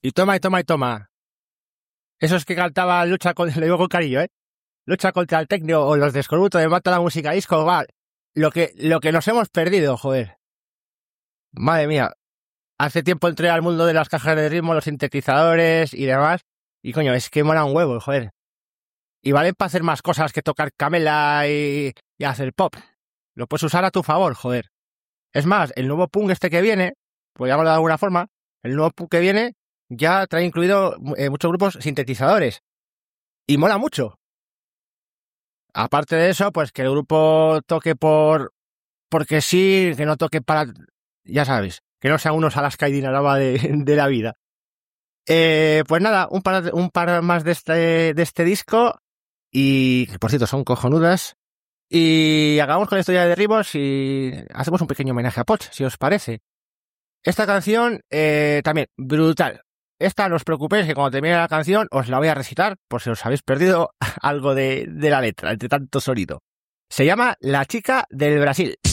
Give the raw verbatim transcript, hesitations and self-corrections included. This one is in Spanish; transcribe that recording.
Y toma, y toma, y toma. Esos que cantaban lucha con, le digo con cariño, ¿eh? Lucha contra el tecno o los de Escorbuto de Mata la música disco, va. Lo que, lo que nos hemos perdido, joder. Madre mía. Hace tiempo entré al mundo de las cajas de ritmo, los sintetizadores y demás. Y coño, es que mola un huevo, joder. Y vale para hacer más cosas que tocar camela y, y hacer pop. Lo puedes usar a tu favor, joder. Es más, el nuevo punk este que viene, pues llamarlo de alguna forma, el nuevo punk que viene ya trae incluido eh, muchos grupos sintetizadores. Y mola mucho. Aparte de eso, pues que el grupo toque por... porque sí, que no toque para... ya sabes, que no sean unos Alaska y Dinarama de, de la vida. Eh, pues nada, un par, un par más de este, de este disco. Y, por cierto, son cojonudas. Y acabamos con la historia de Derribos y hacemos un pequeño homenaje a Poch, si os parece. Esta canción, eh, también, brutal. Esta, no os preocupéis, que cuando termine la canción os la voy a recitar, por si os habéis perdido algo de, de la letra, entre tanto sonido. Se llama La chica del Brasil.